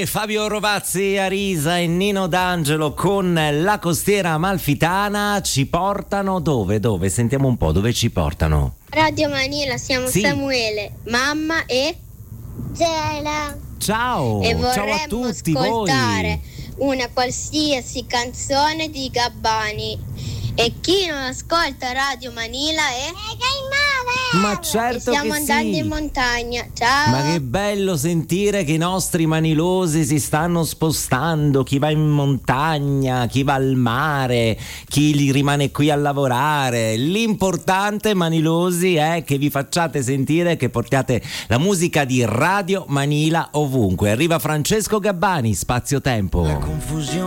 Fabio Rovazzi, Arisa e Nino D'Angelo con La Costiera Amalfitana ci portano dove? Sentiamo un po' dove ci portano. Radio Manila, siamo Sì. Samuele, mamma e Gela. Ciao, E ciao a vorremmo tutti ascoltare voi. una qualsiasi canzone di Gabbani. E chi non ascolta Radio Manila è Ma certo stiamo che andando sì. in montagna. Ciao. Ma che bello sentire che i nostri manilosi si stanno spostando, chi va in montagna, chi va al mare, chi rimane qui a lavorare. L'importante, manilosi, è che vi facciate sentire, che portiate la musica di Radio Manila ovunque. Arriva Francesco Gabbani, Spazio Tempo. La confusione